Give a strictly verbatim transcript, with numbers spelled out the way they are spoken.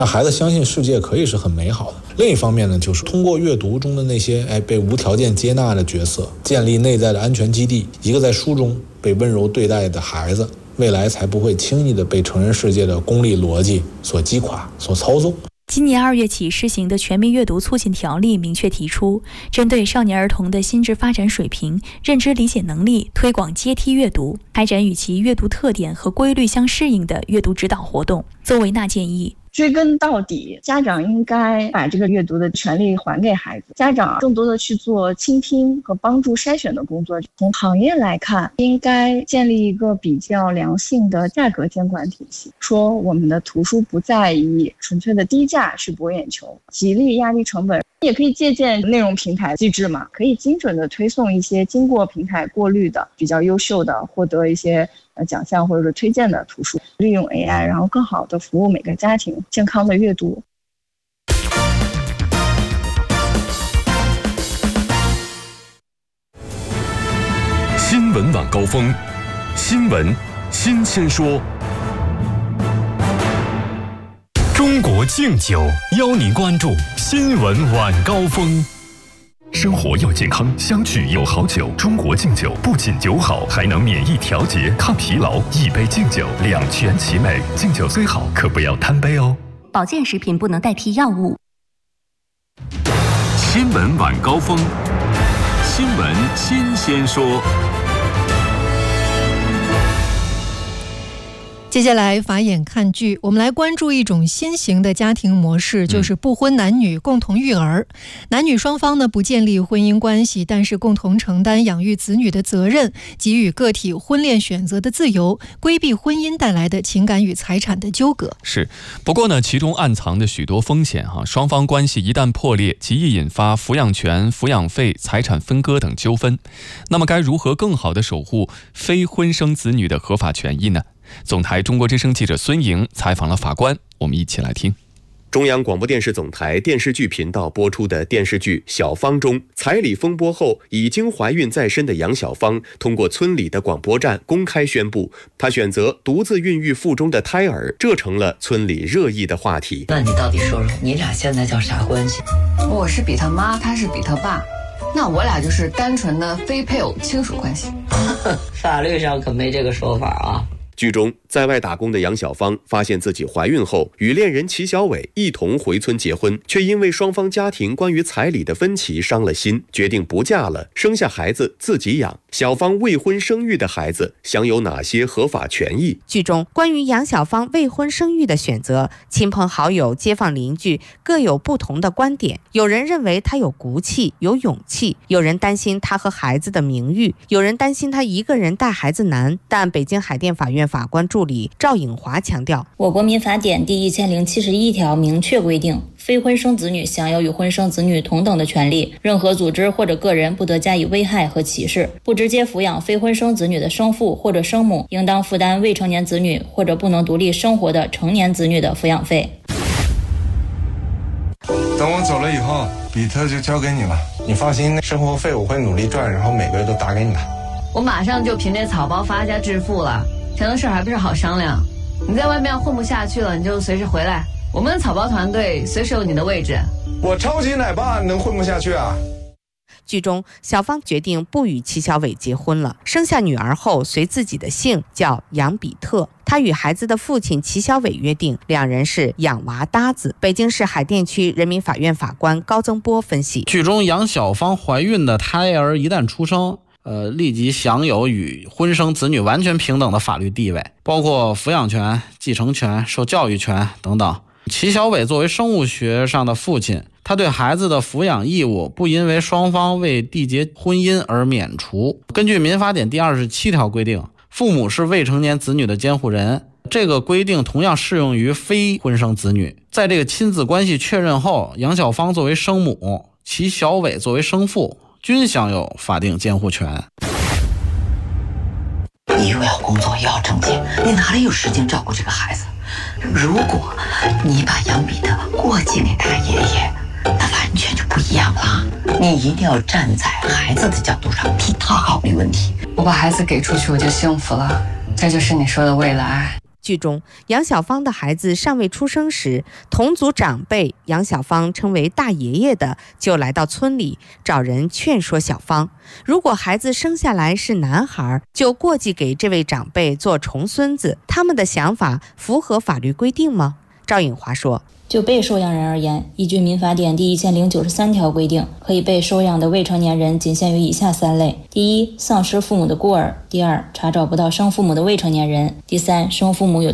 让孩子相信世界可以是很美好的。另一方面呢，就是通过阅读中的那些哎被无条件接纳的角色，建立内在的安全基地。一个在书中被温柔对待的孩子，未来才不会轻易的被成人世界的功利逻辑所击垮、所操纵。 今年二月起施行的全民阅读促进条例明确提出，针对少年儿童的心智发展水平、认知理解能力，推广阶梯阅读，开展与其阅读特点和规律相适应的阅读指导活动。邹维娜建议， 追根到底，家长应该把这个阅读的权利还给孩子，家长更多的去做倾听和帮助筛选的工作。从行业来看，应该建立一个比较良性的价格监管体系，说我们的图书不再以纯粹的低价去博眼球，极力压低成本。也可以借鉴内容平台机制嘛，可以精准的推送一些经过平台过滤的比较优秀的获得一些呃奖项或者是推荐的图书，利用 A I 然后更好的服务每个家庭健康的阅读。 新闻晚高峰，新闻新鲜说。中国敬酒邀您关注新闻晚高峰。生活要健康，相聚有好酒。中国敬酒不仅酒好，还能免疫调节、抗疲劳。一杯敬酒，两全其美。敬酒虽好，可不要贪杯哦。 保健食品不能代替药物。 新闻晚高峰，新闻新鲜说。 接下来法眼看剧，我们来关注一种新型的家庭模式，就是不婚男女共同育儿。男女双方呢不建立婚姻关系，但是共同承担养育子女的责任，给予个体婚恋选择的自由，规避婚姻带来的情感与财产的纠葛。 是，不过呢，其中暗藏的许多风险哈、啊，双方关系一旦破裂，极易引发抚养权、抚养费、财产分割等纠纷。那么，该如何更好地守护非婚生子女的合法权益呢？总台中国之声记者孙莹采访了法官，我们一起来听。 中央广播电视总台电视剧频道播出的电视剧《小芳》中，彩礼风波后已经怀孕在身的杨小芳，通过村里的广播站公开宣布，她选择独自孕育腹中的胎儿，这成了村里热议的话题。 那你到底说说，你俩现在叫啥关系？ 我是比他妈，他是比他爸，那我俩就是单纯的非配偶亲属关系。 法律上可没这个说法啊。 剧中，在外打工的杨小芳发现自己怀孕后，与恋人齐小伟一同回村结婚，却因为双方家庭关于彩礼的分歧伤了心，决定不嫁了，生下孩子自己养。小芳未婚生育的孩子享有哪些合法权益？ 剧中关于杨小芳未婚生育的选择，亲朋好友、街坊邻居各有不同的观点。有人认为她有骨气、有勇气，有人担心她和孩子的名誉，有人担心她一个人带孩子难。但北京海淀法院法官助理赵颖华强调， 我国民法典第一千零七十一条明确规定，非婚生子女享有与婚生子女同等的权利，任何组织或者个人不得加以危害和歧视。不直接抚养非婚生子女的生父或者生母，应当负担未成年子女或者不能独立生活的成年子女的抚养费。 等我走了以后，比特就交给你了，你放心，生活费我会努力赚，然后每个月都打给你的。 我马上就凭这草包发家致富了，钱的事还不是好商量。你在外面混不下去了，你就随时回来，我们草包团队随时有你的位置。 我超级奶爸能混不下去啊？ 剧中，小芳决定不与齐小伟结婚了，生下女儿后随自己的姓，叫杨比特。她与孩子的父亲齐小伟约定，两人是养娃搭子。北京市海淀区人民法院法官高增波分析， 剧中杨小芳怀孕的胎儿一旦出生，呃，立即享有与婚生子女完全平等的法律地位，包括抚养权、继承权、受教育权等等。齐小伟作为生物学上的父亲，他对孩子的抚养义务不因为双方未缔结婚姻而免除。根据民法典第二十七条规定，父母是未成年子女的监护人，这个规定同样适用于非婚生子女。在这个亲子关系确认后，杨小芳作为生母，齐小伟作为生父，均享有法定监护权。 你又要工作又要挣钱，你哪里有时间照顾这个孩子？如果你把杨比特过继给他爷爷，那完全就不一样了。你一定要站在孩子的角度上替他考虑问题。 我把孩子给出去，我就幸福了，这就是你说的未来。 剧中，杨小芳的孩子尚未出生时，同族长辈杨小芳称为大爷爷的就来到村里找人劝说小芳，如果孩子生下来是男孩，就过继给这位长辈做重孙子。他们的想法符合法律规定吗？赵颖华说， 就被收养人而言，依据民法典第一千零九十三条规定，可以被收养的未成年人仅限于以下三类：第一，丧失父母的孤儿；第二，查找不到生父母的未成年人；第三，生父母有